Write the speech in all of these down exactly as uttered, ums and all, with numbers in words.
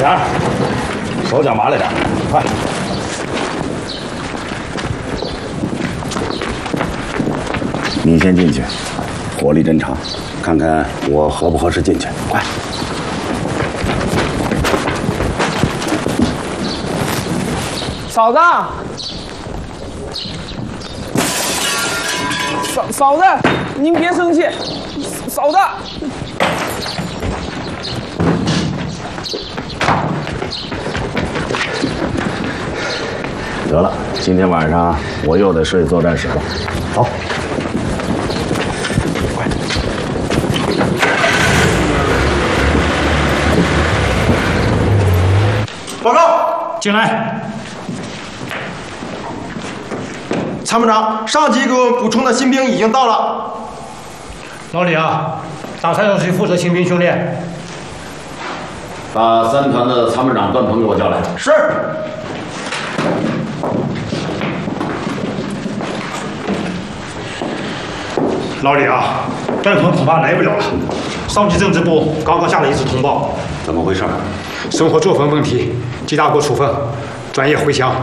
点儿，手脚麻利点，快！你先进去，火力侦查，看看我合不合适进去。快！ 嫂子，嫂嫂子，您别生气，嫂子。 得了，今天晚上我又得睡作战室了。走。快！ 报告， 进来。 参谋长，上级给我补充的新兵已经到了。 老李啊，大参总去负责新兵训练。 把三团的参谋长段鹏给我叫来。 是。 老李啊，段鹏恐怕来不了了。上级政治部刚刚下了一次通报。 怎么回事？ 生活作风问题，记大过处分，专业回乡。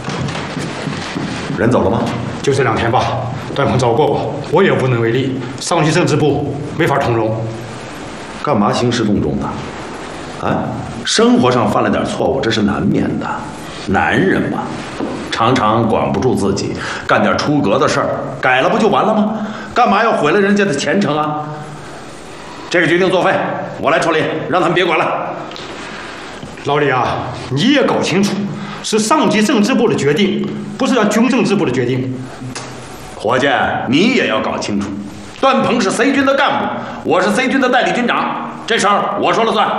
人走了吗？ 就这两天吧。段鹏找过我，我也无能为力。上级政治部没法通融。 干嘛兴师动众的？啊，生活上犯了点错误，这是难免的。男人嘛，常常管不住自己，干点出格的事儿，改了不就完了吗？干嘛要毁了人家的前程啊？这个决定作废，我来处理，让他们别管了。 老李啊，你也搞清楚，是上级政治部的决定，不是让军政治部的决定。 伙计，你也要搞清楚，段鹏是 C 军的干部，我是 C 军的代理军长，这事儿我说了算。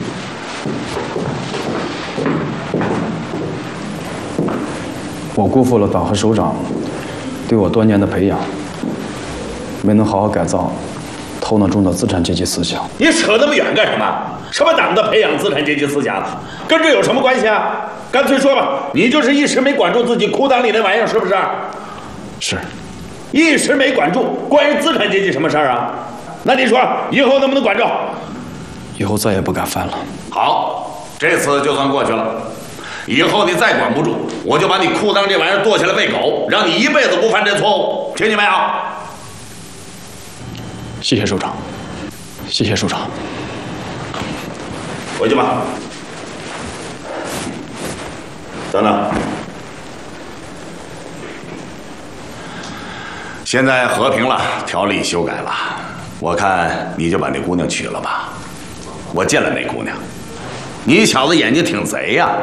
我辜负了党和首长对我多年的培养，没能好好改造头脑中的资产阶级思想。 你扯那么远干什么？什么党的培养资产阶级思想，跟这有什么关系啊？干脆说吧，你就是一时没管住自己裤裆里那玩意儿，是不是？ 是。 一时没管住，关于资产阶级什么事儿啊？那你说以后能不能管住？ 以后再也不敢犯了。 好，这次就算过去了。以后你再管不住，我就把你裤裆这玩意儿剁下来喂狗，让你一辈子不犯这错误，听见没有？ 谢谢首长，谢谢首长。 回去吧。等等，现在和平了，条例修改了，我看你就把那姑娘娶了吧。我见了那姑娘，你小子眼睛挺贼呀！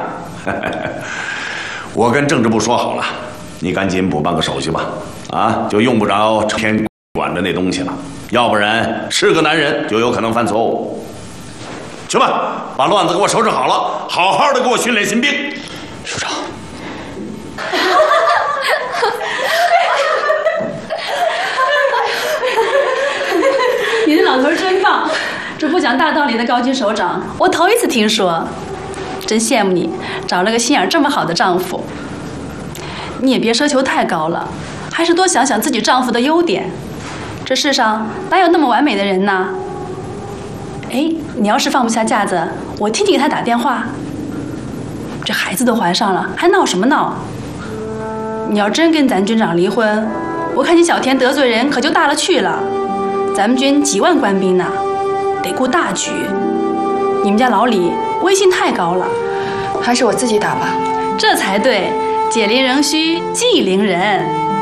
我跟政治部说好了，你赶紧补办个手续吧，啊，就用不着成天管着那东西了，要不然是个男人就有可能犯错误。去吧，把乱子给我收拾好了，好好的给我训练新兵。 首长。 你的老头真棒，这不讲大道理的高级首长，我头一次听说。真羡慕你，找了个心眼这么好的丈夫。你也别奢求太高了，还是多想想自己丈夫的优点。这世上哪有那么完美的人呢？哎，你要是放不下架子，我天天给他打电话。这孩子都怀上了，还闹什么闹？你要真跟咱军长离婚，我看你小田得罪人可就大了去了。咱们军几万官兵呢，得顾大局。你们家老李威信太高了， 还是我自己打吧。 这才对，解铃仍需系铃人。